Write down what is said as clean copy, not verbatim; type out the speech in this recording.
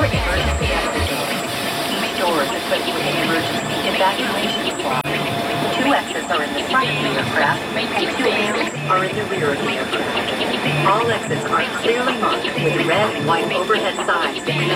For emergency exit doors, each door is equipped with an emergency evacuation cloth. Two exits are in the front of the aircraft, and two exits are in the rear of the aircraft. All exits are clearly marked with red and white overhead signs.